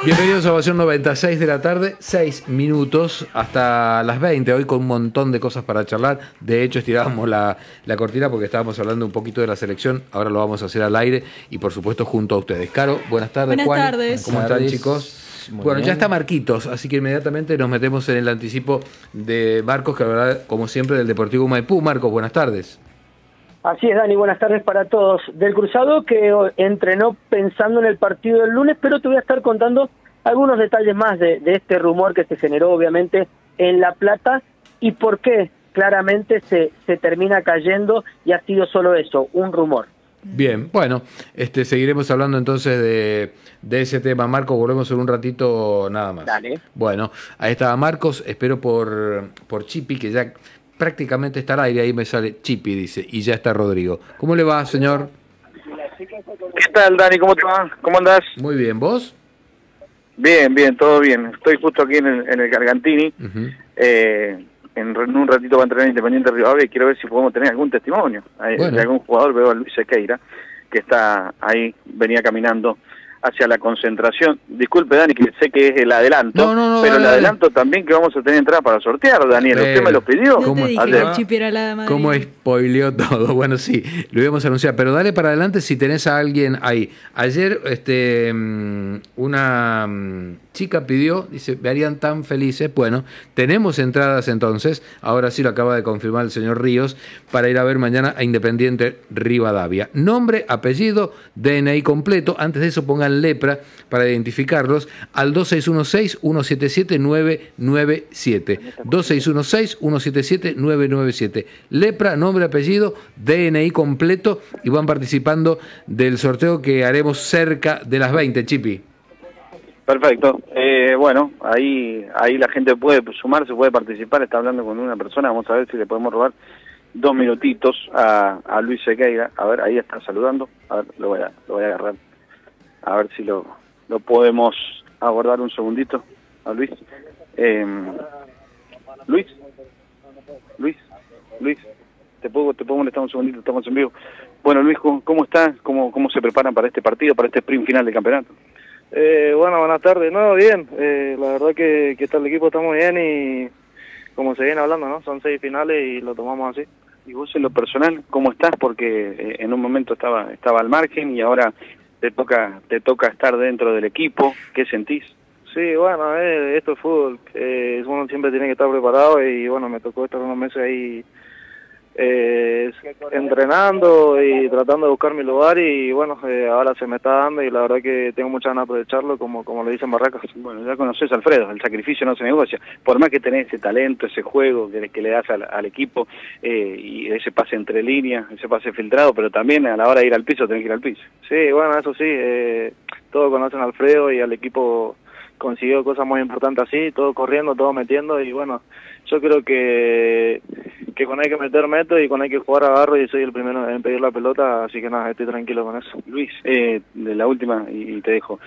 Bienvenidos a Ovación 96 de la tarde, 6 minutos hasta las 20, hoy con un montón de cosas para charlar. De hecho, estirábamos la cortina porque estábamos hablando un poquito de la selección, ahora lo vamos a hacer al aire y por supuesto junto a ustedes. Caro, buenas tardes. Buenas Juan, tardes. ¿cómo están, chicos? Muy Bueno, bien. ya está Marquitos, así que inmediatamente nos metemos en el anticipo de Marcos, que hablará como siempre del Deportivo Maipú. Marcos, buenas tardes. Así es, Dani, buenas tardes para todos. Del Cruzado que entrenó pensando en el partido del lunes, pero te voy a estar contando algunos detalles más de este rumor que se generó obviamente en La Plata y por qué claramente se termina cayendo y ha sido solo eso, un rumor. Bien, bueno, seguiremos hablando entonces de ese tema. Marcos, volvemos en un ratito nada más. Dale. Bueno, ahí estaba Marcos, espero por Chipi, que ya prácticamente está al aire, ahí me sale Chipi, dice, y ya está Rodrigo. ¿Cómo le va, señor? ¿Qué tal, Dani? ¿Cómo te va? ¿Cómo andás? Muy bien, ¿vos? Bien, todo bien. Estoy justo aquí en el Gargantini. Uh-huh. En un ratito va a entrenar Independiente Rivadavia y quiero ver si podemos tener algún testimonio de algún jugador. Veo a Luis Sequeira, que está ahí, venía caminando hacia la concentración. Disculpe, Dani, que sé que es el adelanto, No, pero el dale. adelanto también que vamos a tener entrada para sortear, Daniel. ¿Usted me lo pidió? No te dije Ayer. que el chip era la madre. ¿Cómo spoileó todo? Bueno, sí, lo íbamos a anunciar, pero dale para adelante si tenés a alguien ahí. Ayer una chica pidió, dice, me harían tan felices. Bueno, tenemos entradas entonces, ahora sí lo acaba de confirmar el señor Ríos, para ir a ver mañana a Independiente Rivadavia. Nombre, apellido, DNI completo, antes de eso pongan lepra para identificarlos al 2616-177-997. 2616-177-997. Lepra, nombre, apellido, DNI completo y van participando del sorteo que haremos cerca de las 20, Chipi. Perfecto. Bueno, ahí la gente puede sumarse, puede participar. Está hablando con una persona. Vamos a ver si le podemos robar 2 minutitos a Luis Sequeira. A ver, ahí está saludando. A ver, lo voy a agarrar. A ver si lo podemos abordar un segundito a Luis. Luis, ¿te puedo molestar un segundito? Estamos en vivo. Bueno, Luis, ¿cómo estás? ¿Cómo se preparan para este partido, para este sprint final del campeonato? Bueno, buenas tardes. No, bien. La verdad que está el equipo está muy bien y como se viene hablando, ¿no? Son 6 finales y lo tomamos así. Y vos en lo personal, ¿cómo estás? Porque en un momento estaba al margen y ahora te toca estar dentro del equipo. ¿Qué sentís? Sí, bueno, esto es fútbol. Uno siempre tiene que estar preparado y bueno, me tocó estar unos meses ahí entrenando y tratando de buscar mi lugar y bueno, ahora se me está dando y la verdad que tengo muchas ganas de aprovecharlo como le dicen Barracas. Bueno, ya conoces, Alfredo, el sacrificio no se negocia. Por más que tenés ese talento, ese juego que le das al equipo y ese pase entre líneas, ese pase filtrado, pero también a la hora de ir al piso tenés que ir al piso. Sí, bueno, eso sí, todos conocen a Alfredo y al equipo consiguió cosas muy importantes así, todo corriendo, todo metiendo y bueno, yo creo que cuando hay que meter meto y cuando hay que jugar agarro y soy el primero en pedir la pelota, así que nada, estoy tranquilo con eso. Luis, de la última y te dejo,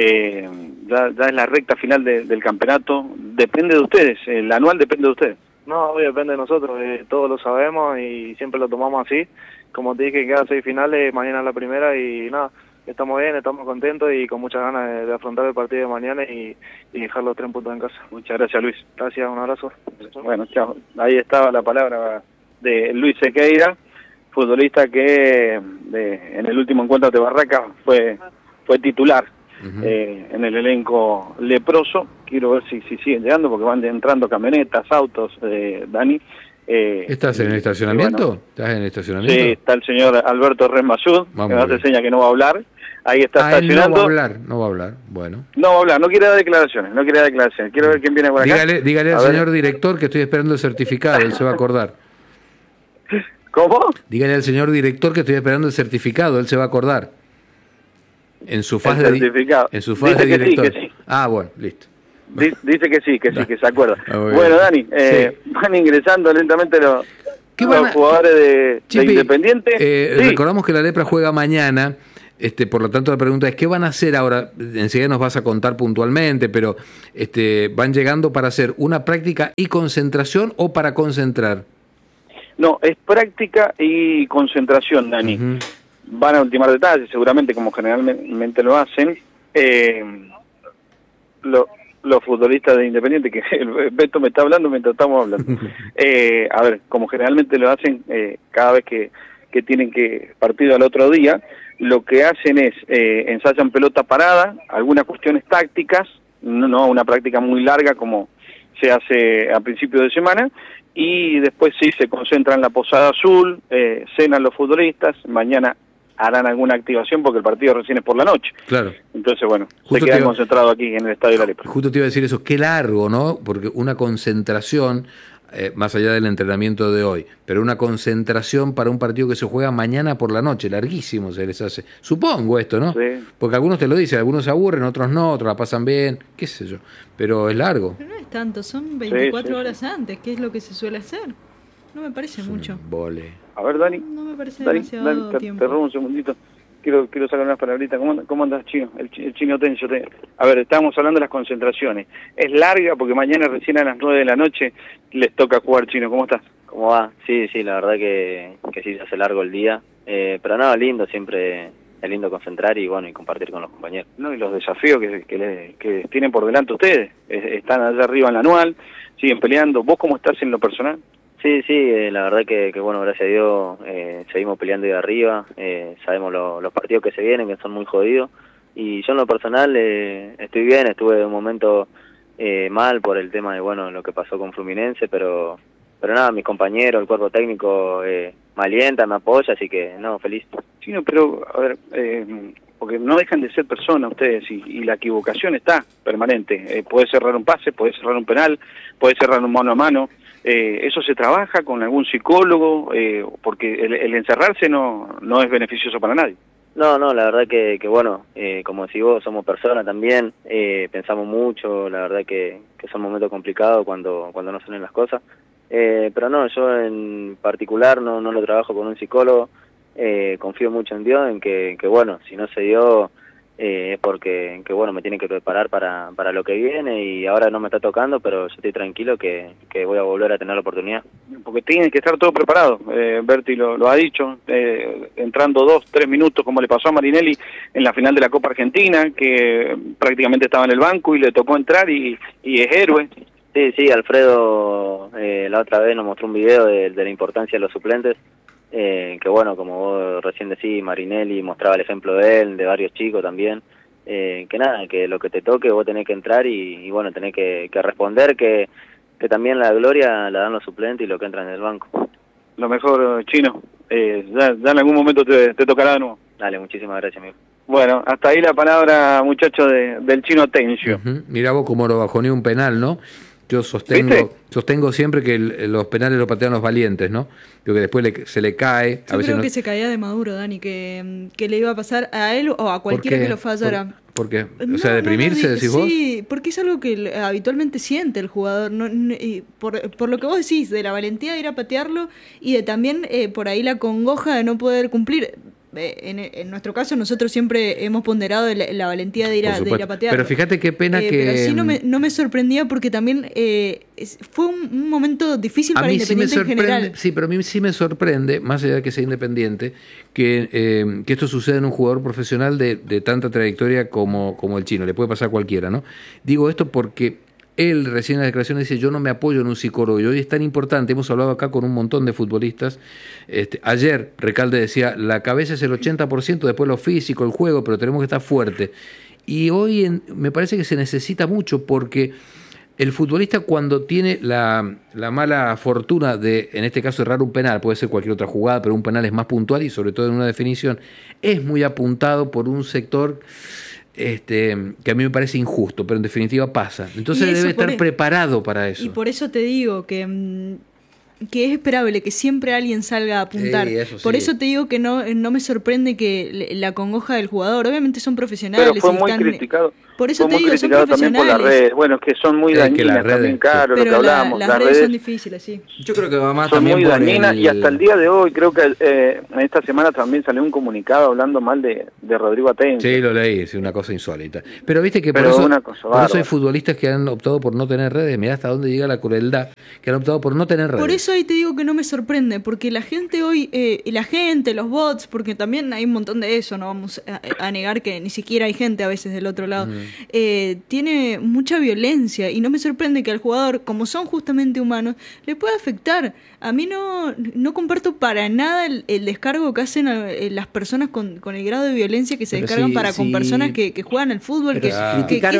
ya es la recta final del campeonato, depende de ustedes, el anual depende de ustedes. No, hoy depende de nosotros, todos lo sabemos y siempre lo tomamos así, como te dije, quedan 6 finales, mañana es la primera y nada. Estamos bien, estamos contentos y con muchas ganas de afrontar el partido de mañana y dejar los 3 puntos en casa. Muchas gracias, Luis. Gracias, un abrazo. Bueno, chao. Ahí estaba la palabra de Luis Sequeira, futbolista que en el último encuentro de Barracas fue titular en el elenco leproso. Quiero ver si siguen llegando porque van entrando camionetas, autos, Dani. ¿Estás en el estacionamiento? Bueno, ¿Estás en el estacionamiento? Sí, está el señor Alberto Resmasud, que me hace seña que no va a hablar. Ahí está estacionando. No va a hablar, bueno. No va a hablar, no quiere dar declaraciones. Quiero ver quién viene por acá. Dígale al señor director que estoy esperando el certificado, él se va a acordar. ¿Cómo? Dígale al señor director que estoy esperando el certificado, él se va a acordar. En su faz de director. Sí. Ah, bueno, listo. Dice que sí, que se acuerda. Bueno, Dani, van ingresando lentamente los jugadores de Independiente. Sí. Recordamos que la Lepra juega mañana, por lo tanto la pregunta es, ¿qué van a hacer ahora? Enseguida nos vas a contar puntualmente, pero ¿van llegando para hacer una práctica y concentración o para concentrar? No, es práctica y concentración, Dani. Van a ultimar detalles, seguramente como generalmente lo hacen. los futbolistas de Independiente, que el Beto me está hablando mientras estamos hablando. A ver, como generalmente lo hacen cada vez que tienen que partido al otro día, lo que hacen es ensayan pelota parada, algunas cuestiones tácticas, no una práctica muy larga como se hace a principio de semana, y después sí se concentran en la Posada Azul, cenan los futbolistas, mañana harán alguna activación porque el partido recién es por la noche. Claro. Entonces, bueno, Justo se quedan concentrados aquí en el Estadio de la Lepra. Justo te iba a decir eso, qué largo, ¿no? Porque una concentración, más allá del entrenamiento de hoy, pero una concentración para un partido que se juega mañana por la noche, larguísimo se les hace. Supongo esto, ¿no? Sí. Porque algunos te lo dicen, algunos se aburren, otros no, otros la pasan bien, qué sé yo, pero es largo. Pero no es tanto, son 24 Sí. horas antes, que es lo que se suele hacer. No me parece mucho. Vole. A ver, Dani. No me parece Dani, demasiado te tiempo. robo un segundito. Quiero sacar unas palabritas. ¿Cómo andas, Chino? El Chino Tencio. A ver, estábamos hablando de las concentraciones. Es larga porque mañana recién a las 9 de la noche les toca jugar, Chino. ¿Cómo estás? ¿Cómo va? Sí, la verdad que sí se hace largo el día. Pero nada, lindo, siempre es lindo concentrar y bueno, y compartir con los compañeros. No, y los desafíos que tienen por delante ustedes. Están allá arriba en la anual, siguen peleando. ¿Vos cómo estás en lo personal? Sí, la verdad que bueno, gracias a Dios seguimos peleando de arriba, sabemos los partidos que se vienen, que son muy jodidos, y yo en lo personal estoy bien, estuve un momento mal por el tema de, bueno, lo que pasó con Fluminense, pero nada, mis compañeros, el cuerpo técnico me alienta, me apoya, así que no, feliz. Sí, no, pero a ver, porque no dejan de ser personas ustedes y la equivocación está permanente. Podés cerrar un pase, podés cerrar un penal, podés cerrar un mano a mano. ¿Eso se trabaja con algún psicólogo? Porque el encerrarse no es beneficioso para nadie. No, la verdad que bueno, como decís vos, somos personas también, pensamos mucho, la verdad que son momentos complicados cuando no salen las cosas, pero no, yo en particular no lo trabajo con un psicólogo, confío mucho en Dios, en que bueno, si no se dio es porque que bueno, me tiene que preparar para lo que viene, y ahora no me está tocando, pero yo estoy tranquilo que voy a volver a tener la oportunidad. Porque tiene que estar todo preparado, Berti lo ha dicho, entrando 2-3 minutos como le pasó a Marinelli en la final de la Copa Argentina, que prácticamente estaba en el banco y le tocó entrar y es héroe. Sí, Alfredo la otra vez nos mostró un video de la importancia de los suplentes, que bueno, como vos recién decís, Marinelli mostraba el ejemplo de él, de varios chicos también, que nada, que lo que te toque vos tenés que entrar y bueno, tenés que responder, que también la gloria la dan los suplentes y lo que entran en el banco. Lo mejor, Chino, ya en algún momento te tocará de nuevo. Dale, muchísimas gracias, amigo. Bueno, hasta ahí la palabra, muchos del Chino Tencio. Mirá vos cómo lo bajoneó un penal, ¿no? Yo sostengo siempre que los penales lo patean los valientes, ¿no? Creo que después se le cae. Yo creo que se caía de Maduro, Dani, que le iba a pasar a él o a cualquiera que lo fallara. ¿Por qué? O sea, deprimirse, decís vos. Sí, porque es algo que habitualmente siente el jugador. Y por lo que vos decís, de la valentía de ir a patearlo y de también por ahí la congoja de no poder cumplir. En nuestro caso nosotros siempre hemos ponderado la valentía de ir a patear. Pero fíjate qué pena que... Pero sí no me sorprendía porque también fue un momento difícil para Independiente en general. Sí, pero a mí sí me sorprende, más allá de que sea Independiente, que esto suceda en un jugador profesional de tanta trayectoria como el Chino. Le puede pasar a cualquiera, ¿no? Digo esto porque... Él recién en las declaraciones dice, yo no me apoyo en un psicólogo, y hoy es tan importante, hemos hablado acá con un montón de futbolistas, ayer Recalde decía, la cabeza es el 80%, después lo físico, el juego, pero tenemos que estar fuerte, y hoy me parece que se necesita mucho, porque el futbolista cuando tiene la mala fortuna de, en este caso, errar un penal, puede ser cualquier otra jugada, pero un penal es más puntual, y sobre todo en una definición, es muy apuntado por un sector... que a mí me parece injusto, pero en definitiva pasa. Entonces debe estar preparado para eso. Y por eso te digo que es esperable que siempre alguien salga a apuntar. Por eso te digo que no me sorprende que la congoja del jugador, obviamente son profesionales. Pero fue muy criticado. Por eso fue te muy digo, criticado son también por las redes. Bueno, es que son muy dañinas también, claro, pero lo que hablábamos. Las redes son difíciles, sí. Yo creo que va más son también muy por dañinas y hasta el día de hoy creo que en esta semana también salió un comunicado hablando mal de Rodrigo Atencio. Sí, lo leí, es una cosa insólita. Pero viste que por eso hay futbolistas que han optado por no tener redes. Mirá hasta dónde llega la crueldad, que han optado por no tener redes. eso ahí te digo que no me sorprende, porque la gente hoy, los bots, porque también hay un montón de eso, no vamos a negar que ni siquiera hay gente a veces del otro lado, tiene mucha violencia y no me sorprende que al jugador, como son justamente humanos, le pueda afectar. A mí no comparto para nada el descargo que hacen las personas con el grado de violencia que se descargan con personas que juegan al fútbol, que